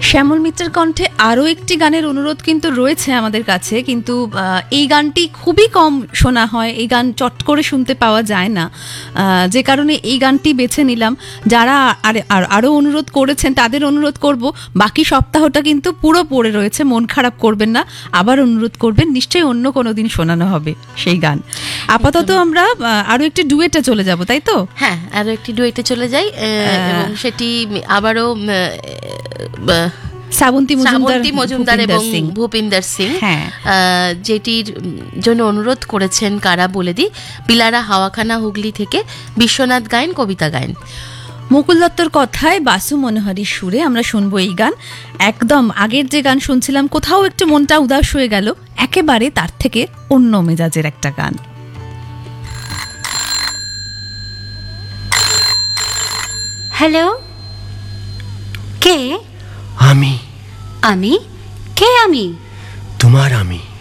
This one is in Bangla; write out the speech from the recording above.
শ্যামল মিত্রের কণ্ঠে আরও একটি গানের অনুরোধ কিন্তু রয়েছে আমাদের কাছে, কিন্তু এই গানটি খুবই কম শোনা হয়, এই গান চট করে শুনতে পাওয়া যায় না, যে কারণে এই গানটি বেছে নিলাম। যারা আরও অনুরোধ করেছেন তাদের অনুরোধ করব, বাকি সপ্তাহটা কিন্তু পুরো পড়ে রয়েছে, মন খারাপ করবেন না, আবার অনুরোধ করবেন, নিশ্চয়ই অন্য কোনো দিন শোনানো হবে সেই গান। আপাতত আমরা আরও একটি ডুয়েটে চলে যাব, তাই তো? হ্যাঁ, আরও একটি ডুয়েটে চলে যাই, এবং সেটি আবারও শ্রাবন্তী মজুমদার এবং ভূপিন্দর সিং, যেটির জন্য অনুরোধ করেছেন কারা বলে দিই, বিলারা হাওয়াখানা হুগলি থেকে বিশ্বনাথ গায়েন কবিতা গায়েন। মুকুল দত্তর কথায় বাসু মনোহরির সুরে আমরা শুনবো এই গান। একদম আগের যে গান শুনছিলাম কোথাও একটু মনটা উদাস হয়ে গেল, একেবারে তার থেকে অন্য মেজাজের একটা গান। হ্যালো, কে? আমি। আমি? কে আমি? তোমার আমি।